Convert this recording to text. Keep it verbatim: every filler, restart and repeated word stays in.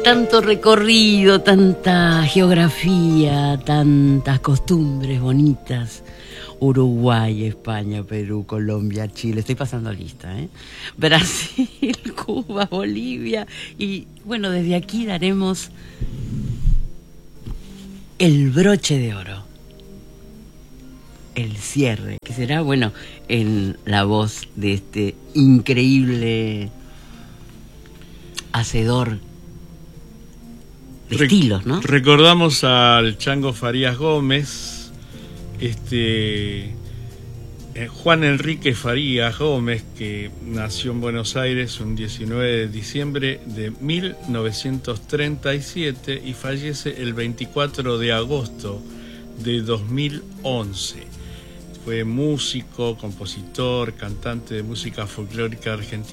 Tanto recorrido, tanta geografía, tantas costumbres bonitas. Uruguay, España, Perú, Colombia, Chile. Estoy pasando lista, ¿eh? Brasil, Cuba, Bolivia. Y bueno, desde aquí daremos el broche de oro. El cierre, que será, bueno, en la voz de este increíble hacedor de Re estilos, ¿no? Recordamos al Chango Farías Gómez, este eh, Juan Enrique Farías Gómez, que nació en Buenos Aires un diecinueve de diciembre de mil novecientos treinta y siete y fallece el veinticuatro de agosto de dos mil once. Fue músico, compositor, cantante de música folclórica argentina.